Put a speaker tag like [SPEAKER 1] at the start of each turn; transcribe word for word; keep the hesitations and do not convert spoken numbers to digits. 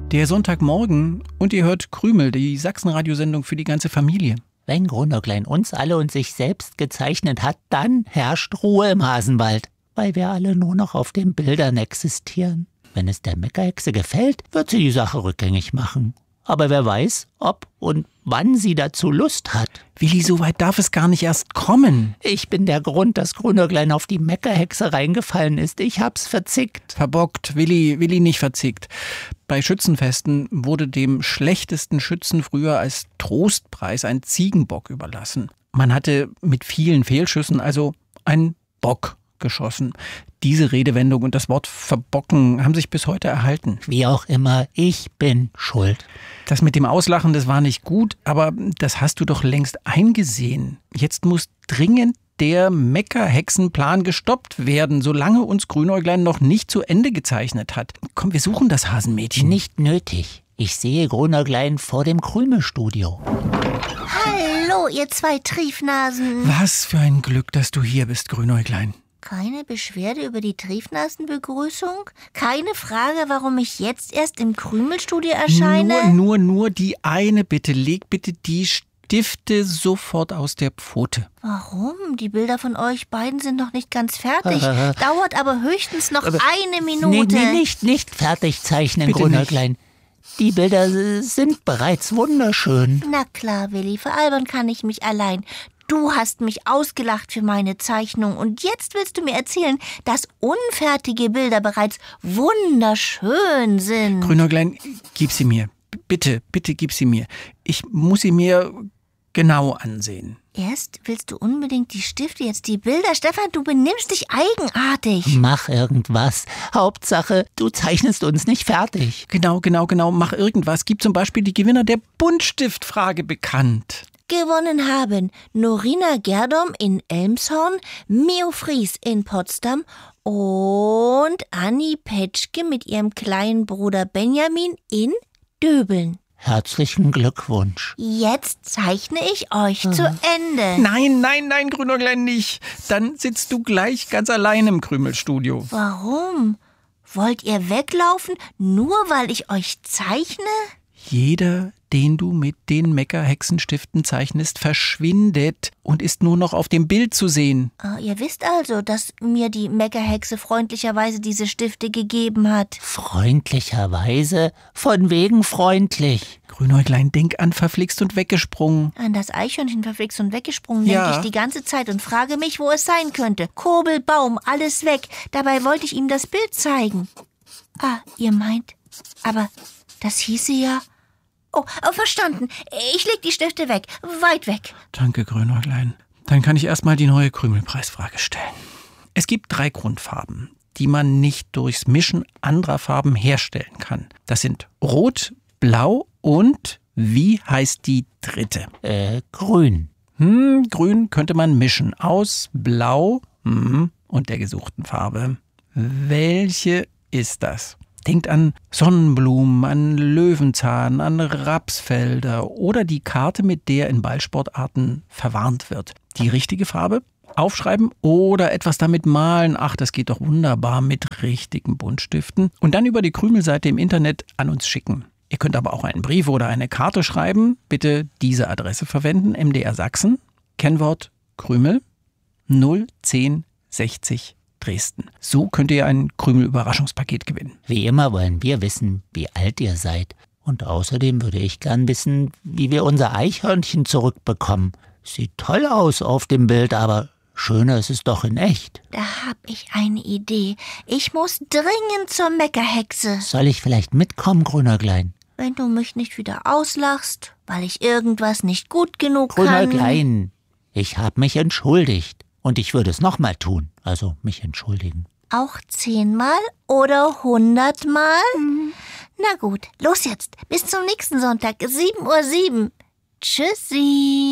[SPEAKER 1] Der Sonntagmorgen und ihr hört Krümel, die Sachsenradiosendung für die ganze Familie.
[SPEAKER 2] Wenn Grünäuglein uns alle und sich selbst gezeichnet hat, dann herrscht Ruhe im Hasenwald, weil wir alle nur noch auf den Bildern existieren. Wenn es der Meckerhexe gefällt, wird sie die Sache rückgängig machen. Aber wer weiß, ob und wann sie dazu Lust hat.
[SPEAKER 1] Willi, so weit darf es gar nicht erst kommen.
[SPEAKER 2] Ich bin der Grund, dass Grünäuglein auf die Meckerhexe reingefallen ist. Ich hab's verzickt.
[SPEAKER 1] Verbockt, Willi, Willi nicht verzickt. Bei Schützenfesten wurde dem schlechtesten Schützen früher als Trostpreis ein Ziegenbock überlassen. Man hatte mit vielen Fehlschüssen also einen Bock geschossen. Diese Redewendung und das Wort verbocken haben sich bis heute erhalten.
[SPEAKER 2] Wie auch immer, ich bin schuld.
[SPEAKER 1] Das mit dem Auslachen, das war nicht gut, aber das hast du doch längst eingesehen. Jetzt muss dringend der Meckerhexenplan gestoppt werden, solange uns Grünäuglein noch nicht zu Ende gezeichnet hat. Komm, wir suchen das Hasenmädchen.
[SPEAKER 2] Nicht nötig. Ich sehe Grünäuglein vor dem Krümelstudio.
[SPEAKER 3] Hallo, ihr zwei Triefnasen.
[SPEAKER 1] Was für ein Glück, dass du hier bist, Grünäuglein.
[SPEAKER 3] Keine Beschwerde über die Triefnasenbegrüßung? Keine Frage, warum ich jetzt erst im Krümelstudio erscheine?
[SPEAKER 1] Nur, nur, nur die eine Bitte. Leg bitte die Stifte sofort aus der Pfote.
[SPEAKER 3] Warum? Die Bilder von euch beiden sind noch nicht ganz fertig. Dauert aber höchstens noch
[SPEAKER 2] aber
[SPEAKER 3] eine Minute.
[SPEAKER 2] Nee, nee, nicht, nicht fertig zeichnen,
[SPEAKER 1] Bitte
[SPEAKER 2] Grünäuglein. Die Bilder sind bereits wunderschön.
[SPEAKER 3] Na klar, Willi, veralbern kann ich mich allein. Du hast mich ausgelacht für meine Zeichnung und jetzt willst du mir erzählen, dass unfertige Bilder bereits wunderschön sind.
[SPEAKER 1] Grünäuglein, gib sie mir. Bitte, bitte gib sie mir. Ich muss sie mir genau ansehen.
[SPEAKER 3] Erst willst du unbedingt die Stifte, jetzt die Bilder. Stefan, du benimmst dich eigenartig.
[SPEAKER 2] Mach irgendwas. Hauptsache, du zeichnest uns nicht fertig.
[SPEAKER 1] Genau, genau, genau. Mach irgendwas. Gib zum Beispiel die Gewinner der Buntstiftfrage bekannt.
[SPEAKER 3] Gewonnen haben Norina Gerdom in Elmshorn, Mio Fries in Potsdam und Anni Petschke mit ihrem kleinen Bruder Benjamin in Döbeln.
[SPEAKER 2] Herzlichen Glückwunsch.
[SPEAKER 3] Jetzt zeichne ich euch zu Ende.
[SPEAKER 1] Nein, nein, nein, Grünäuglein nicht. Dann sitzt du gleich ganz allein im Krümelstudio.
[SPEAKER 3] Warum? Wollt ihr weglaufen, nur weil ich euch zeichne?
[SPEAKER 1] Jeder, den du mit den Meckerhexenstiften zeichnest, verschwindet und ist nur noch auf dem Bild zu sehen.
[SPEAKER 3] Ah, ihr wisst also, dass mir die Meckerhexe freundlicherweise diese Stifte gegeben hat.
[SPEAKER 2] Freundlicherweise? Von wegen freundlich.
[SPEAKER 1] Grünäuglein, denk an verflixt und weggesprungen.
[SPEAKER 3] An das Eichhörnchen verflixt und weggesprungen,
[SPEAKER 1] Ja.
[SPEAKER 3] denke ich die ganze Zeit und frage mich, wo es sein könnte. Kurbel, Baum, alles weg. Dabei wollte ich ihm das Bild zeigen. Ah, ihr meint, aber das hieße ja... Oh, oh, verstanden. Ich leg die Stifte weg. Weit weg.
[SPEAKER 1] Danke, Grünäuglein. Dann kann ich erstmal die neue Krümelpreisfrage stellen. Es gibt drei Grundfarben, die man nicht durchs Mischen anderer Farben herstellen kann. Das sind Rot, Blau und wie heißt die dritte?
[SPEAKER 2] Äh, grün.
[SPEAKER 1] Hm, grün könnte man mischen aus Blau hm, und der gesuchten Farbe. Welche ist das? Denkt an Sonnenblumen, an Löwenzahn, an Rapsfelder oder die Karte, mit der in Ballsportarten verwarnt wird. Die richtige Farbe? Aufschreiben oder etwas damit malen. Ach, das geht doch wunderbar mit richtigen Buntstiften. Und dann über die Krümelseite im Internet an uns schicken. Ihr könnt aber auch einen Brief oder eine Karte schreiben. Bitte diese Adresse verwenden. M D R Sachsen, Kennwort Krümel, null zehn sechzig Dresden. So könnt ihr ein Krümel-Überraschungspaket gewinnen.
[SPEAKER 2] Wie immer wollen wir wissen, wie alt ihr seid. Und außerdem würde ich gern wissen, wie wir unser Eichhörnchen zurückbekommen. Sieht toll aus auf dem Bild, aber schöner ist es doch in echt.
[SPEAKER 3] Da hab ich eine Idee. Ich muss dringend zur Meckerhexe.
[SPEAKER 2] Soll ich vielleicht mitkommen, Grünäuglein?
[SPEAKER 3] Wenn du mich nicht wieder auslachst, weil ich irgendwas nicht gut genug kann.
[SPEAKER 2] Grünäuglein, ich hab mich entschuldigt. Und ich würde es nochmal tun, also mich entschuldigen.
[SPEAKER 3] Auch zehnmal oder hundertmal? Mhm. Na gut, los jetzt. Bis zum nächsten Sonntag, sieben Uhr sieben. Tschüssi.